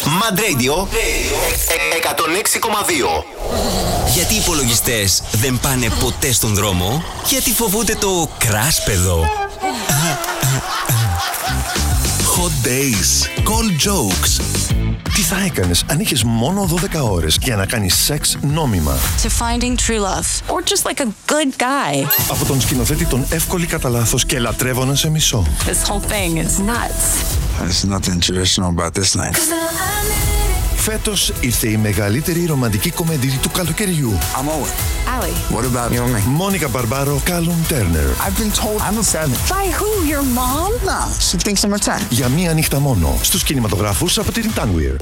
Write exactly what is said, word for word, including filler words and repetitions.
Mad Radio εκατόν έξι κόμμα δύο. Γιατί οι υπολογιστές δεν πάνε ποτέ στον δρόμο? Γιατί φοβούνται το κράσπεδο? Hot days, cold jokes. Τι θα έκανες αν είχες μόνο δώδεκα ώρες για να κάνεις σεξ νόμιμα? To finding true love, or just like a good guy. Από τον σκηνοθέτη τον εύκολη κατά λάθος και λατρεύονα σε μισό. This whole thing is nuts. There's nothing traditional about this night. Φέτος ήρθε η μεγαλύτερη ρομαντική κομμεντή του καλοκαιριού. I'm Owen. Allie. What about you and me? Μόνικα Μπαρμπάρο, Κάλουμ Τέρνερ. I've been told I'm a seven. By who? Your mom? Nah, she thinks I'm a ten. Για μία νύχτα μόνο στους κινηματογράφους από την Tanweer.